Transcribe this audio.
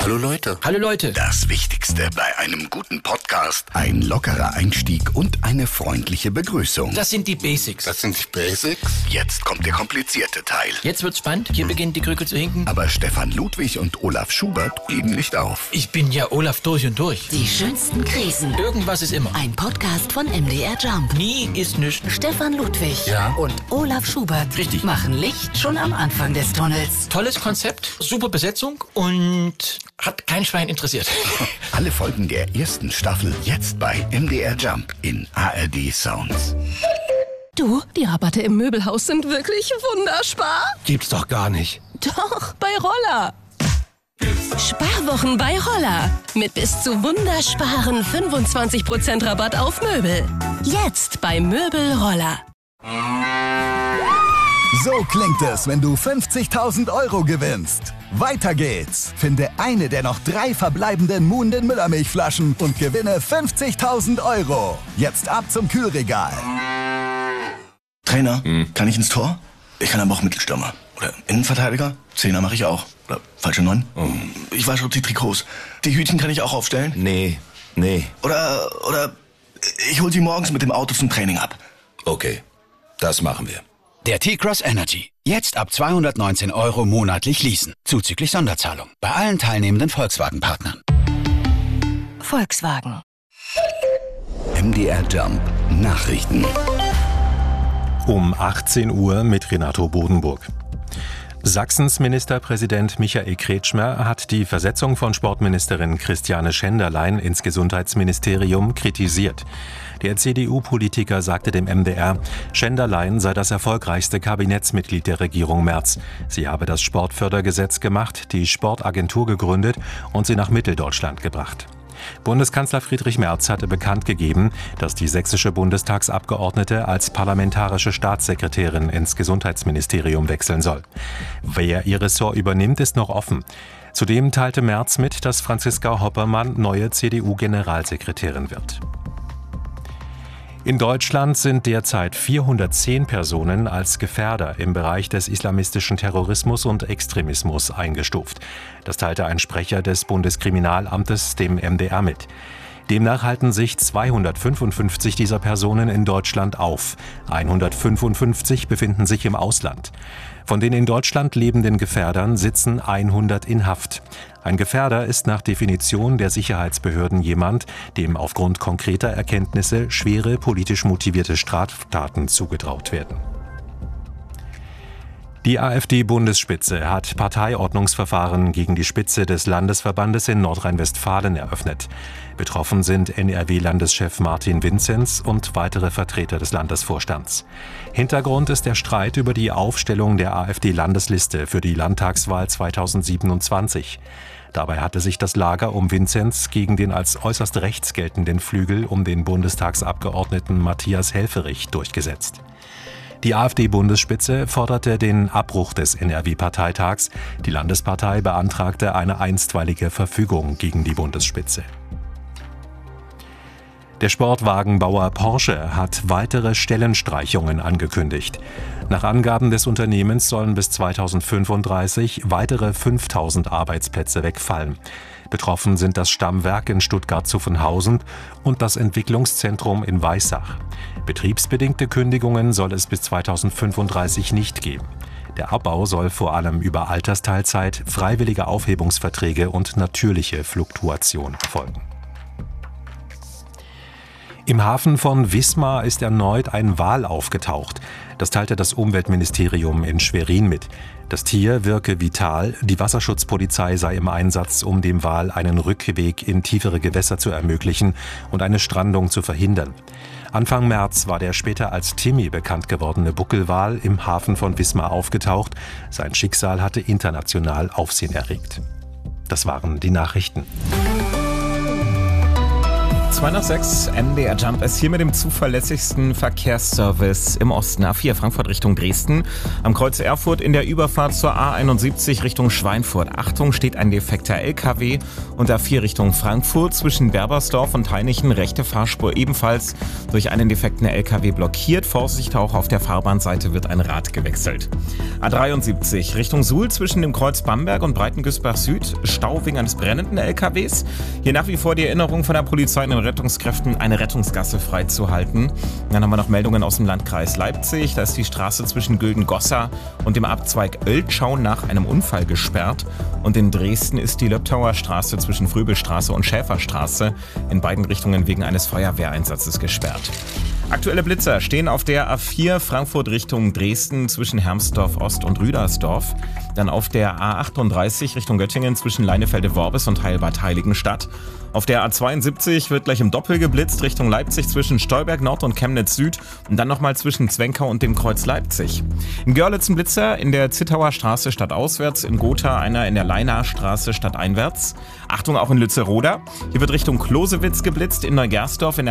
Hallo Leute. Hallo Leute. Das Wichtigste bei einem guten Podcast: ein lockerer Einstieg und eine freundliche Begrüßung. Das sind die Basics. Das sind die Basics. Jetzt kommt der komplizierte Teil. Jetzt wird's spannend. Hier beginnt die Krücke zu hinken. Aber Stefan Ludwig und Olaf Schubert geben nicht auf. Ich bin ja Olaf durch und durch. Die schönsten Krisen. Irgendwas ist immer. Ein Podcast von MDR Jump. Nie ist nichts. Stefan Ludwig Ja? und Olaf Schubert Richtig. machen Licht schon am Anfang des Tunnels. Tolles Konzept, super Besetzung und hat kein Schwein interessiert. Alle Folgen der ersten Staffel jetzt bei MDR Jump in ARD Sounds. Du, die Rabatte im Möbelhaus sind wirklich wunderspar. Gibt's doch gar nicht. Doch, bei Roller. Sparwochen bei Roller. Mit bis zu wundersparen 25% Rabatt auf Möbel. Jetzt bei Möbel Roller. So klingt es, wenn du 50.000 Euro gewinnst. Weiter geht's. Finde eine der noch 3 verbleibenden Muhnden Müllermilchflaschen und gewinne 50.000 Euro. Jetzt ab zum Kühlregal. Trainer, kann ich ins Tor? Ich kann aber auch Mittelstürmer. Oder Innenverteidiger? Zehner mache ich auch. Oder falsche 9? Ich wasche die Trikots. Die Hütchen kann ich auch aufstellen? Nee. Oder ich hol sie morgens mit dem Auto zum Training ab. Okay, das machen wir. Der T-Cross Energy. Jetzt ab 219 Euro monatlich leasen. Zuzüglich Sonderzahlung. Bei allen teilnehmenden Volkswagen-Partnern. Volkswagen. MDR Jump Nachrichten. Um 18 Uhr mit Renato Bodenburg. Sachsens Ministerpräsident Michael Kretschmer hat die Versetzung von Sportministerin Christiane Schenderlein ins Gesundheitsministerium kritisiert. Der CDU-Politiker sagte dem MDR, Schenderlein sei das erfolgreichste Kabinettsmitglied der Regierung Merz. Sie habe das Sportfördergesetz gemacht, die Sportagentur gegründet und sie nach Mitteldeutschland gebracht. Bundeskanzler Friedrich Merz hatte bekannt gegeben, dass die sächsische Bundestagsabgeordnete als parlamentarische Staatssekretärin ins Gesundheitsministerium wechseln soll. Wer ihr Ressort übernimmt, ist noch offen. Zudem teilte Merz mit, dass Franziska Hoppermann neue CDU-Generalsekretärin wird. In Deutschland sind derzeit 410 Personen als Gefährder im Bereich des islamistischen Terrorismus und Extremismus eingestuft. Das teilte ein Sprecher des Bundeskriminalamtes dem MDR mit. Demnach halten sich 255 dieser Personen in Deutschland auf. 155 befinden sich im Ausland. Von den in Deutschland lebenden Gefährdern sitzen 100 in Haft. Ein Gefährder ist nach Definition der Sicherheitsbehörden jemand, dem aufgrund konkreter Erkenntnisse schwere politisch motivierte Straftaten zugetraut werden. Die AfD-Bundesspitze hat Parteiordnungsverfahren gegen die Spitze des Landesverbandes in Nordrhein-Westfalen eröffnet. Betroffen sind NRW-Landeschef Martin Vinzenz und weitere Vertreter des Landesvorstands. Hintergrund ist der Streit über die Aufstellung der AfD-Landesliste für die Landtagswahl 2027. Dabei hatte sich das Lager um Vinzenz gegen den als äußerst rechts geltenden Flügel um den Bundestagsabgeordneten Matthias Helfferich durchgesetzt. Die AfD-Bundesspitze forderte den Abbruch des NRW-Parteitags. Die Landespartei beantragte eine einstweilige Verfügung gegen die Bundesspitze. Der Sportwagenbauer Porsche hat weitere Stellenstreichungen angekündigt. Nach Angaben des Unternehmens sollen bis 2035 weitere 5.000 Arbeitsplätze wegfallen. Betroffen sind das Stammwerk in Stuttgart-Zuffenhausen und das Entwicklungszentrum in Weissach. Betriebsbedingte Kündigungen soll es bis 2035 nicht geben. Der Abbau soll vor allem über Altersteilzeit, freiwillige Aufhebungsverträge und natürliche Fluktuation erfolgen. Im Hafen von Wismar ist erneut ein Wal aufgetaucht. Das teilte das Umweltministerium in Schwerin mit. Das Tier wirke vital, die Wasserschutzpolizei sei im Einsatz, um dem Wal einen Rückweg in tiefere Gewässer zu ermöglichen und eine Strandung zu verhindern. Anfang März war der später als Timmy bekannt gewordene Buckelwal im Hafen von Wismar aufgetaucht. Sein Schicksal hatte international Aufsehen erregt. Das waren die Nachrichten. 206, MDR Jump ist hier mit dem zuverlässigsten Verkehrsservice im Osten. A4 Frankfurt Richtung Dresden. Am Kreuz Erfurt in der Überfahrt zur A71 Richtung Schweinfurt. Achtung, steht ein defekter LKW. Und A4 Richtung Frankfurt zwischen Berbersdorf und Hainichen. Rechte Fahrspur ebenfalls durch einen defekten LKW blockiert. Vorsicht, auch auf der Fahrbahnseite wird ein Rad gewechselt. A73 Richtung Suhl zwischen dem Kreuz Bamberg und Breitengüßbach Süd. Stau wegen eines brennenden LKWs. Hier nach wie vor die Erinnerung von der Polizei und den Rettungskräften, eine Rettungsgasse freizuhalten. Dann haben wir noch Meldungen aus dem Landkreis Leipzig. Da ist die Straße zwischen Gülden-Gossa und dem Abzweig Oeltschau nach einem Unfall gesperrt. Und in Dresden ist die Löbtauer Straße zwischen Fröbelstraße und Schäferstraße in beiden Richtungen wegen eines Feuerwehreinsatzes gesperrt. Aktuelle Blitzer stehen auf der A4 Frankfurt Richtung Dresden zwischen Hermsdorf Ost und Rüdersdorf. Dann auf der A38 Richtung Göttingen zwischen Leinefelde-Worbis und Heilbad Heiligenstadt. Auf der A72 wird gleich im Doppel geblitzt Richtung Leipzig zwischen Stolberg Nord und Chemnitz Süd und dann nochmal zwischen Zwenkau und dem Kreuz Leipzig. In Görlitz ein Blitzer in der Zittauer Straße stadtauswärts, in Gotha einer in der Leinaer Straße stadteinwärts. Achtung auch in Lützeroda. Hier wird Richtung Closewitz geblitzt, in Neugersdorf in der